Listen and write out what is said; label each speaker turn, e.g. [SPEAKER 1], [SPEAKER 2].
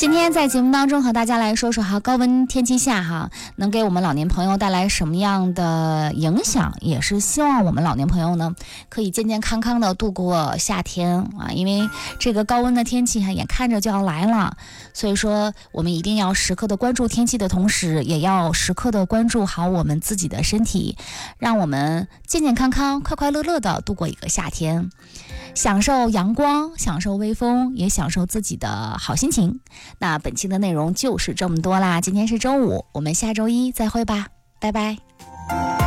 [SPEAKER 1] 今天在节目当中和大家来说说高温天气下能给我们老年朋友带来什么样的影响，也是希望我们老年朋友呢可以健健康康的度过夏天因为这个高温的天气眼看着就要来了，所以说我们一定要时刻的关注天气的同时，也要时刻的关注好我们自己的身体，让我们健健康康快快乐乐的度过一个夏天，享受阳光，享受微风，也享受自己的好心情。那本期的内容就是这么多啦，今天是周五，我们下周一再会吧，拜拜。